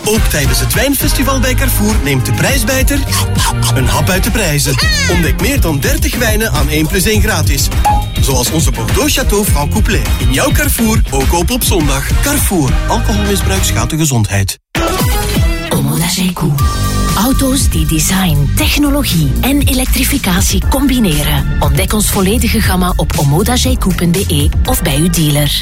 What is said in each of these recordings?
Ook tijdens het wijnfestival bij Carrefour neemt de prijsbijter een hap uit de prijzen. Ontdek meer dan 30 wijnen aan 1+1 gratis. Zoals onze Bordeaux Château Franc Couplet. In jouw Carrefour, ook open op zondag. Carrefour, alcoholmisbruik schaadt de gezondheid. Omoda Jayco. Auto's die design, technologie en elektrificatie combineren. Ontdek ons volledige gamma op omodajayco.be of bij uw dealer.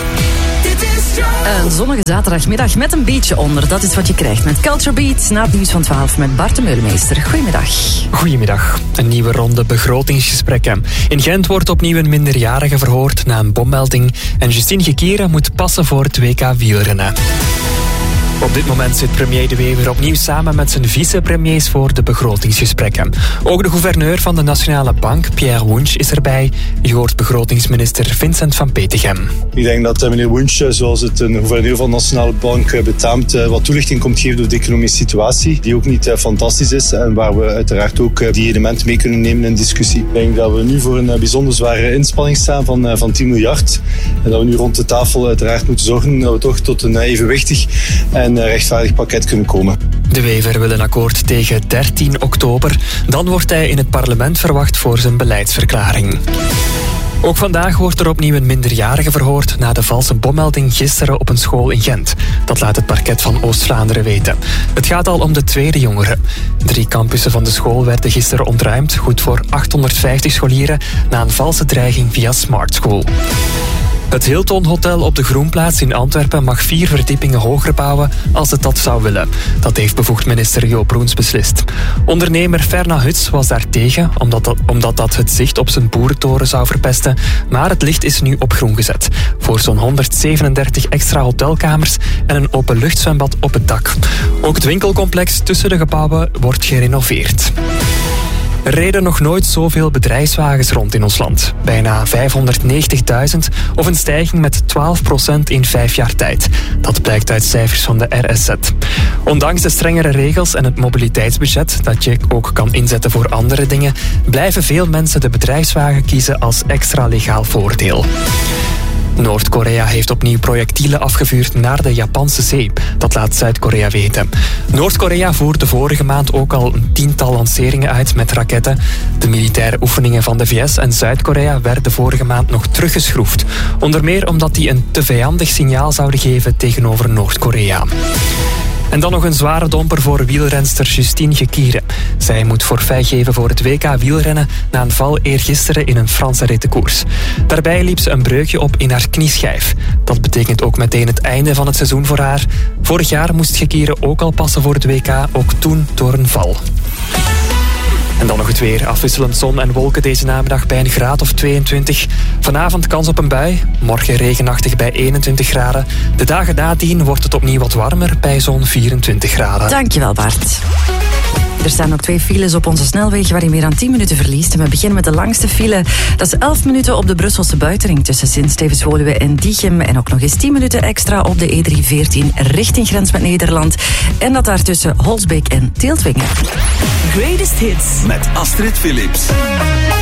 Een zonnige zaterdagmiddag met een beetje onder. Dat is wat je krijgt met Culture Beat na het nieuws van 12 met Bart de Meulemeester. Goedemiddag. Goedemiddag. Een nieuwe ronde begrotingsgesprekken. In Gent wordt opnieuw een minderjarige verhoord na een bommelding. En Justine Gekieren moet passen voor het WK wielrennen. Op dit moment zit premier De Wever opnieuw samen met zijn vicepremiers voor de begrotingsgesprekken. Ook de gouverneur van de Nationale Bank, Pierre Wunsch, is erbij. Je hoort begrotingsminister Vincent van Petegem. Ik denk dat meneer Wunsch, zoals het een gouverneur van de Nationale Bank betaamt, wat toelichting komt geven over de economische situatie, die ook niet fantastisch is en waar we uiteraard ook die elementen mee kunnen nemen in discussie. Ik denk dat we nu voor een bijzonder zware inspanning staan van 10 miljard. En dat we nu rond de tafel uiteraard moeten zorgen dat we toch tot een evenwichtig en rechtvaardig pakket kunnen komen. De Wever wil een akkoord tegen 13 oktober. Dan wordt hij in het parlement verwacht voor zijn beleidsverklaring. Ook vandaag wordt er opnieuw een minderjarige verhoord na de valse bommelding gisteren op een school in Gent. Dat laat het parket van Oost-Vlaanderen weten. Het gaat al om de tweede jongere. 3 campussen van de school werden gisteren ontruimd, goed voor 850 scholieren, na een valse dreiging via Smart School. Het Hilton Hotel op de Groenplaats in Antwerpen mag 4 verdiepingen hoger bouwen als het dat zou willen. Dat heeft bevoegd minister Joop Roens beslist. Ondernemer Ferna Huts was daartegen, omdat dat het zicht op zijn boerentoren zou verpesten. Maar het licht is nu op groen gezet. Voor zo'n 137 extra hotelkamers en een openluchtzwembad op het dak. Ook het winkelcomplex tussen de gebouwen wordt gerenoveerd. Er reden nog nooit zoveel bedrijfswagens rond in ons land. Bijna 590.000 of een stijging met 12% in 5 jaar tijd. Dat blijkt uit cijfers van de RSZ. Ondanks de strengere regels en het mobiliteitsbudget, dat je ook kan inzetten voor andere dingen, blijven veel mensen de bedrijfswagen kiezen als extra legaal voordeel. Noord-Korea heeft opnieuw projectielen afgevuurd naar de Japanse zee. Dat laat Zuid-Korea weten. Noord-Korea voerde vorige maand ook al een 10-tal lanceringen uit met raketten. De militaire oefeningen van de VS en Zuid-Korea werden vorige maand nog teruggeschroefd. Onder meer omdat die een te vijandig signaal zouden geven tegenover Noord-Korea. En dan nog een zware domper voor wielrenster Justine Gekieren. Zij moet forfait geven voor het WK wielrennen na een val eergisteren in een Franse rittenkoers. Daarbij liep ze een breukje op in haar knieschijf. Dat betekent ook meteen het einde van het seizoen voor haar. Vorig jaar moest Gekieren ook al passen voor het WK, ook toen door een val. En dan nog het weer. Afwisselend zon en wolken deze namiddag bij een graad of 22. Vanavond kans op een bui. Morgen regenachtig bij 21 graden. De dagen nadien wordt het opnieuw wat warmer bij zo'n 24 graden. Dankjewel, Bart. Er staan ook 2 files op onze snelweg waar je meer dan 10 minuten verliest. En we beginnen met de langste file. Dat is 11 minuten op de Brusselse buitenring tussen Sint-Stevens-Woluwe en Diegem. En ook nog eens 10 minuten extra op de E314 richting grens met Nederland. En dat daar tussen Holsbeek en Teeltwingen. Greatest Hits met Astrid Philips.